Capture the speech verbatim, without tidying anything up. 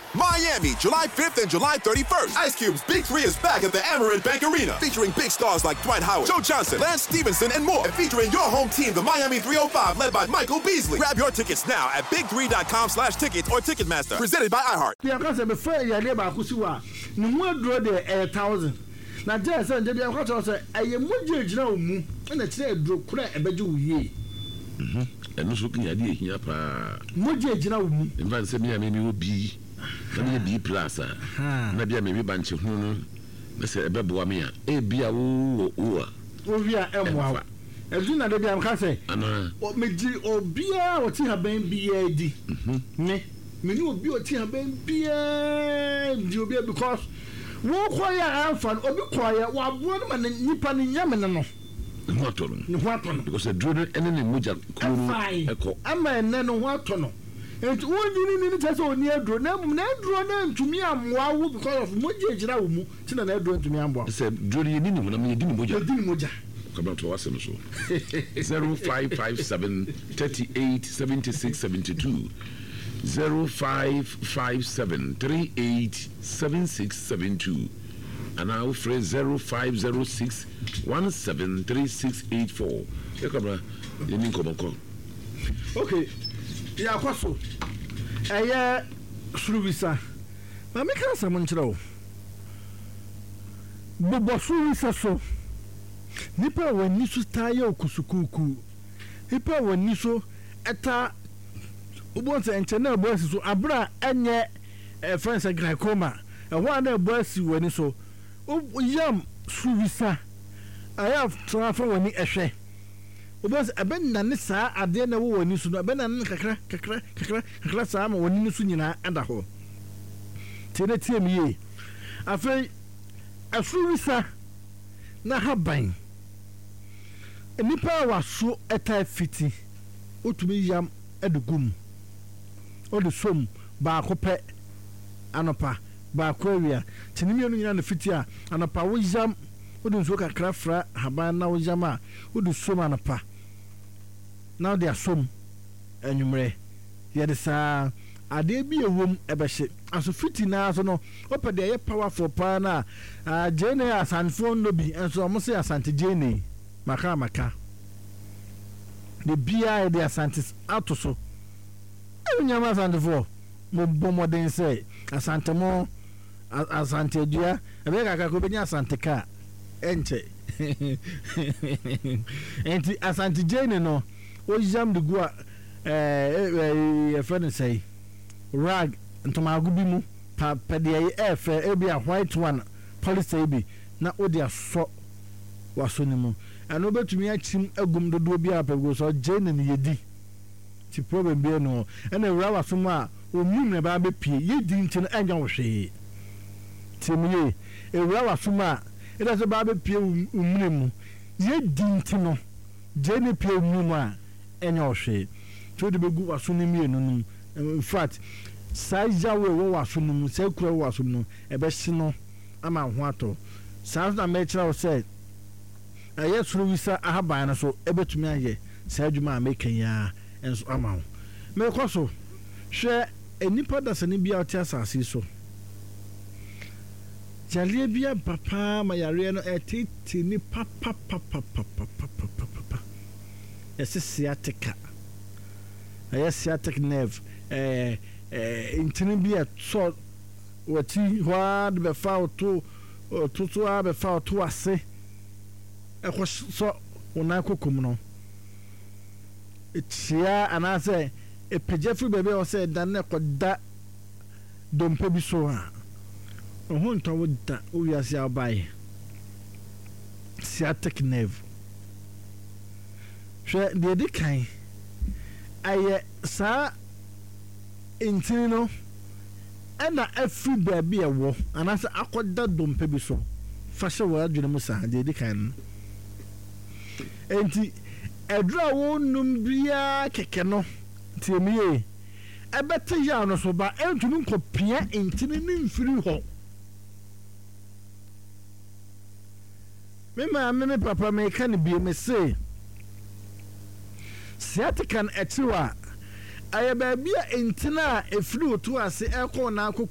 Miami, July fifth and July thirty-first. Ice Cube's Big Three is back at the Amerant Bank Arena, featuring big stars like Dwight Howard, Joe Johnson, Lance Stevenson, and more. And featuring your home team, the Miami three oh five, led by Michael Beasley. Grab your tickets now at big three dot com slash tickets or Ticketmaster. Presented by iHeart. Yeah, because I'm afraid you're never going to see no more draw the thousand. Now, just and Debbie, I'm going to say, I am more judge now, and it's a draw crack a bedroom ye. And no looking at the here, more judge now. In fact, say me, I mean, you will be. Maybe plaza. Maybe I may be bunch of whom Mister Bebuamia, a beer, oh, we are M. As soon as I'm say, what may do or beer or tea have been B A D. Me, me no be or tea have been beer, because walk quiet and fun or be quiet while one man in Nippon in Yaman. What on? Because a dreaded enemy Muja. I'm a nano what on. And all you need is only a drone. Never drawn to me. I'm wow because of Moja Ramu. Tina never to me. I'm said, Judy, you didn't want me to Moja. Come out to us and so. Zero five five seven thirty eight seventy six seventy two. Zero five five seven three eight seven six seven two. And I'll phrase zero five zero six one seven three six eight four. Okay. Yeah, what's so? I Sruvisa. I make us a monthrow. Bobo Sruvisa so. Nipa when Nisu Tayo Kusukuku. Nipa when Niso Eta Ubonsa and Channel Boys so Abra and ye a friends a Gracoma. And one day boys when so. Oh, yam Sruvisa. I have transfer when he eshe. Because a ben nanisa at the end of one is to a ben and kakra, kakra, kakra, kakra, some when you soon and a hole. Teneti me. I feel a Sruvisa na habine. A nipa was so at a fitty. O to me yam at the gum. Or the sum, Barcope, Anopa, Barcoria, Tinimian and the fitia, and a power yam. Wouldn't work a craftra, Haban now Yama, who do so manapa. Now they are some, and you may. Yet, sir, I dare be a room ever ship. As a fifty now, so no, open the powerful pana, uh, Jane as and phone lobby, and so I must say a Santa Jane, Maca Maca. The B I de Santis out so. I don't know as and four, more than say, a Santa Mo, a Santa Dia, a beg I could be a Santa Car. Ente enti Asante Jane no o jam de go eh eh friend say rag ntoma agubi mu pa pede e fe e bi a white one policy bi na o dia so waso ni mu eno betumi achim agum dodo bi a pego so Jane ni yedi ti problem bi no ena ewra waso mu a o mum ne ba be pie yedi nti no anya wo hwe ti mu ye ewra waso mu a it has a baby pie umrimu. Ye dintino. Jenny pie umrimu and your shade. To the big was soon me. In fact, Saja will was soon, Selcro was soon, a bestino, a man wato. Sounds a metro said. I yes, Louisa, I have by so able to me, said you might make ya and so amount. Make also share a nipper that's an Ibia Tessa, see so. Jalebia papa my arena at it ni papa papa papa papa papa. Yes, sciatica. Yes, sciatic nerve. Eh, eh, intinibia so what he had be found to or to to have found to us. Eh, was so when I cook no. It's here and I say a pejefree baby or said that never that don't pay me so. Oh, hunter would that we are see by sciatic nerve. Share the decay. I saw intino and every baby a war, and I said, I could that don't pay so. Fashion word, you know, the decay. And a draw won't numbia kekeno. Tell me, I better yarn so by Antonin Copia intinin free home. Mema meme papa me kan bi me say sciatica etiwa aye ba bia entina efiri otu ase ekọ na akọ